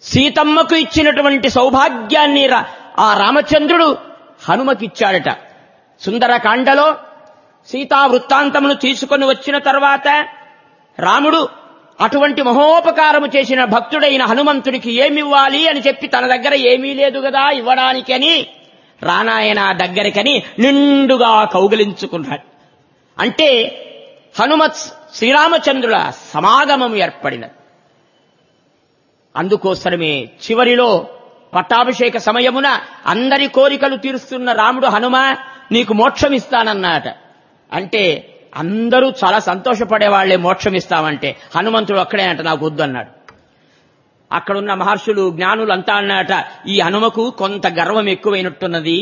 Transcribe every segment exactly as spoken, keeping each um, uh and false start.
సీతమ్మకు ఇచ్చినటువంటి సౌభాగ్యాన్ని ఆ రామచంద్రుడు హనుమకిచ్చాడట. సుందరకాండలో సీతా వృత్తాంతమును తీసుకొని వచ్చిన తర్వాత రాముడు అటువంటి మహోపకారము చేసిన భక్తుడైన హనుమంతుడికి ఏమివ్వాలి అని చెప్పి తన దగ్గర ఏమీ లేదు కదా ఇవ్వడానికని రానాయన దగ్గరికని నిండుగా కౌగిలించుకున్నాడు. అంటే హనుమత్ శ్రీరామచంద్రుల సమాగమం ఏర్పడినది. అందుకోసమే చివరిలో పట్టాభిషేక సమయమున అందరి కోరికలు తీరుస్తున్న రాముడు హనుమ నీకు మోక్షం ఇస్తానన్నాట. అంటే అందరూ చాలా సంతోషపడేవాళ్లే మోక్షం ఇస్తామంటే, హనుమంతుడు అక్కడే అంట నాకు వద్దు అన్నాడు. అక్కడున్న మహర్షులు జ్ఞానులు అంతా అన్నట ఈ హనుమకు కొంత గర్వం ఎక్కువైనట్టున్నది,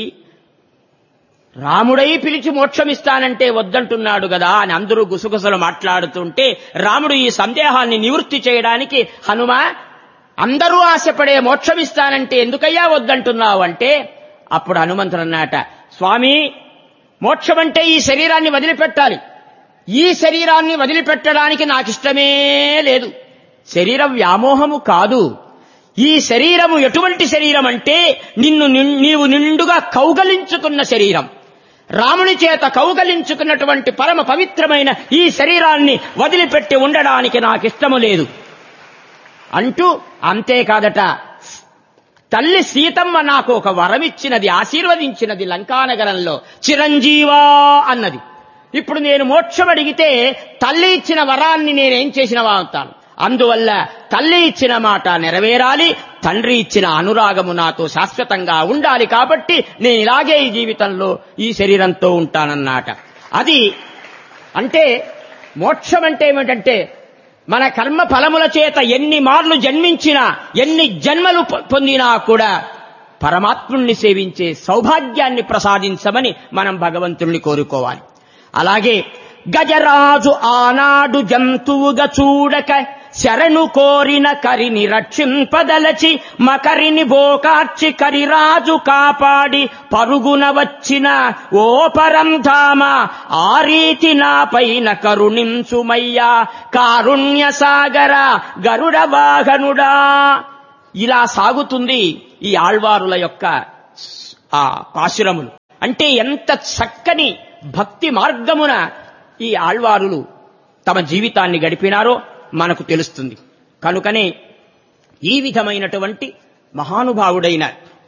రాముడై పిలిచి మోక్షం ఇస్తానంటే వద్దంటున్నాడు కదా అని అందరూ గుసగుసలు మాట్లాడుతుంటే రాముడు ఈ సందేహాన్ని నివృత్తి చేయడానికి హనుమ అందరూ ఆశపడే మోక్షం ఇస్తానంటే ఎందుకయ్యా వద్దంటున్నావు అంటే అప్పుడు హనుమంతుడు అన్నట స్వామి మోక్షమంటే ఈ శరీరాన్ని వదిలిపెట్టాలి, ఈ శరీరాన్ని వదిలిపెట్టడానికి నాకిష్టమే లేదు. శరీర వ్యామోహము కాదు, ఈ శరీరము ఎటువంటి శరీరం అంటే నిన్ను నీవు నిండుగా కౌగలించుకున్న శరీరం, రాముని చేత కౌగలించుకున్నటువంటి పరమ పవిత్రమైన ఈ శరీరాన్ని వదిలిపెట్టి ఉండడానికి నాకిష్టము లేదు అంటూ, అంతేకాదట తల్లి సీతమ్మ నాకు ఒక వరమిచ్చినది, ఆశీర్వదించినది లంకానగరంలో, చిరంజీవా అన్నది. ఇప్పుడు నేను మోక్షం అడిగితే తల్లి ఇచ్చిన వరాన్ని నేనేం చేసిన వాగుతాను. అందువల్ల తల్లి ఇచ్చిన మాట నెరవేరాలి, తండ్రి ఇచ్చిన అనురాగము నాతో శాశ్వతంగా ఉండాలి, కాబట్టి నేను ఇలాగే ఈ జీవితంలో ఈ శరీరంతో ఉంటానన్నమాట. అది అంటే మోక్షం అంటే ఏమిటంటే మన కర్మ ఫలముల చేత ఎన్ని మార్లు జన్మించినా ఎన్ని జన్మలు పొందినా కూడా పరమాత్ముణ్ణి సేవించే సౌభాగ్యాన్ని ప్రసాదించమని మనం భగవంతుణ్ణి కోరుకోవాలి. అలాగే గజరాజు ఆనాడు జంతువుగా చూడక శరణు కోరిన కరిని రక్షింపదలచి మకరిని బోకార్చి కరిరాజు కాపాడి పరుగున వచ్చిన ఓ పరంధామ ఆ రీతి నా పైన కరుణించుమయ్యా కారుణ్య సాగర గరుడ వాహనుడా. ఇలా సాగుతుంది ఈ ఆళ్వారుల యొక్క ఆ పాశురములు. అంటే ఎంత చక్కని భక్తి మార్గమున ఈ ఆళ్వారులు తమ జీవితాన్ని గడిపినారో మనకు తెలుస్తుంది. కనుకనే ఈ విధమైనటువంటి మహానుభావుడైన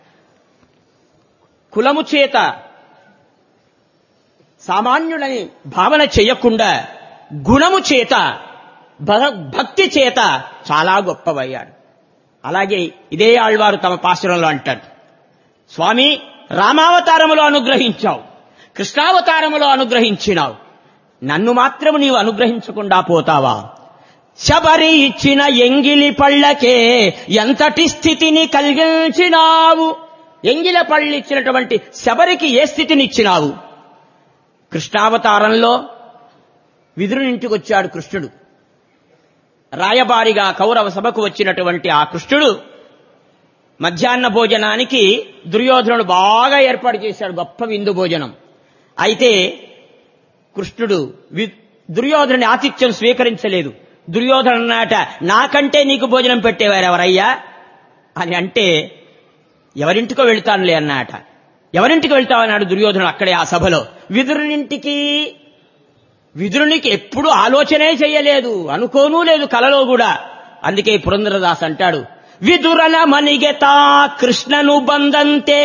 కులము చేత సామాన్యులని భావన చేయకుండా గుణము చేత భక్తి చేత చాలా గొప్పవయ్యాడు. అలాగే ఇదే ఆళ్వారు తమ పాశురంలో అంటాడు, స్వామి రామావతారములో అనుగ్రహించావు, కృష్ణావతారములో అనుగ్రహించినావు, నన్ను మాత్రము నీవు అనుగ్రహించకుండా పోతావా? శబరి ఇచ్చిన ఎంగిలి పళ్ళకే ఎంతటి స్థితిని కలిగించినావు. ఎంగిల పళ్ళు ఇచ్చినటువంటి శబరికి ఏ స్థితిని ఇచ్చినావు? కృష్ణావతారంలో విదురునింటికి వచ్చాడు కృష్ణుడు. రాయబారిగా కౌరవ సభకు వచ్చినటువంటి ఆ కృష్ణుడు మధ్యాహ్న భోజనానికి దుర్యోధనుడు బాగా ఏర్పాటు చేశాడు, గొప్ప విందు భోజనం. అయితే కృష్ణుడు దుర్యోధనుని ఆతిథ్యం స్వీకరించలేదు. దుర్యోధను అన్నట నాకంటే నీకు భోజనం పెట్టేవారు ఎవరయ్యా అని అంటే ఎవరింటికో వెళ్తానులే అన్నట. ఎవరింటికి వెళ్తావన్నాడు దుర్యోధనుడు అక్కడే ఆ సభలో. విదురునింటికి. విదురునికి ఎప్పుడు ఆలోచనే చేయలేదు, అనుకోనూ లేదు కలలో కూడా. అందుకే పురంధరదాస్ అంటాడు, విదురన మణిగెతా కృష్ణను బందంతే.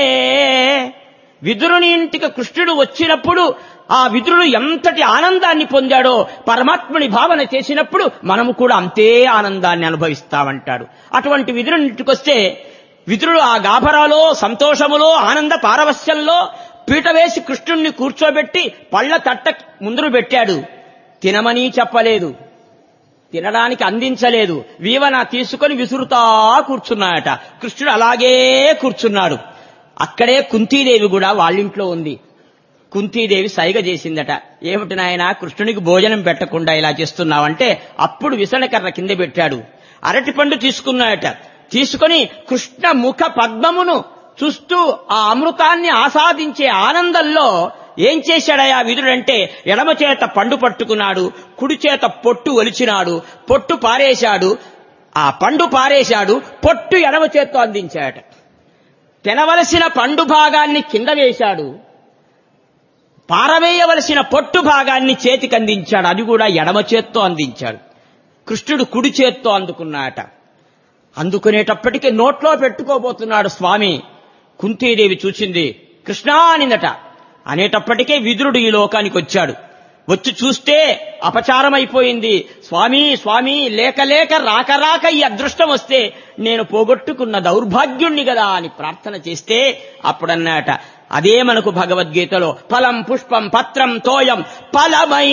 విదురుని ఇంటికి కృష్ణుడు వచ్చినప్పుడు ఆ విదురుడు ఎంతటి ఆనందాన్ని పొందాడో పరమాత్ముని భావన చేసినప్పుడు మనము కూడా అంతే ఆనందాన్ని అనుభవిస్తామంటాడు. అటువంటి విదురుని ఇంటికొస్తే విదురుడు ఆ గాభరాలో సంతోషములో ఆనంద పారవస్యంలో పీట వేసి కృష్ణుణ్ణి కూర్చోబెట్టి పళ్ల తట్ట ముందురు పెట్టాడు. తినమని చెప్పలేదు, తినడానికి అందించలేదు, వీవన తీసుకొని విసురుతా కూర్చున్నాడట. కృష్ణుడు అలాగే కూర్చున్నాడు. అక్కడే కుంతీదేవి కూడా వాళ్ళింట్లో ఉంది. కుంతీదేవి సైగ చేసిందట, ఏమిటి నాయనా కృష్ణునికి భోజనం పెట్టకుండా ఇలా చేస్తున్నావంటే అప్పుడు విసనకర్ర కింద పెట్టాడు. అరటిపండు తీసుకున్నాడట. తీసుకొని కృష్ణ ముఖ పద్మమును చూస్తూ ఆ అమృతాన్ని ఆస్వాదించే ఆనందంలో ఏం చేశాడయా విదురుడంటే ఎడమ చేత పండు పట్టుకున్నాడు, కుడి చేత పొట్టు ఒలిచినాడు, పొట్టు పారేశాడు. ఆ పండు పారేశాడు, పొట్టు ఎడమ చేత్తో అందించాట. తినవలసిన పండు భాగాన్ని కింద వేశాడు, పారవేయవలసిన పొట్టు భాగాన్ని చేతికి అందించాడు, అది కూడా ఎడమ చేత్తో అందించాడు. కృష్ణుడు కుడి చేత్తో అందుకున్నాట. అందుకునేటప్పటికీ నోట్లో పెట్టుకోబోతున్నాడు స్వామి. కుంతీదేవి చూసింది. కృష్ణా అనిందట. అనేటప్పటికే విదురుడు ఈ లోకానికి వచ్చాడు. వచ్చి చూస్తే అపచారం అయిపోయింది. స్వామి స్వామి లేక లేక రాక రాక ఈ అదృష్టం వస్తే నేను పోగొట్టుకున్న దౌర్భాగ్యుణ్ణి కదా అని ప్రార్థన చేస్తే అప్పుడన్నాట, అదే మనకు భగవద్గీతలో ఫలం పుష్పం పత్రం తోయం ఫలమై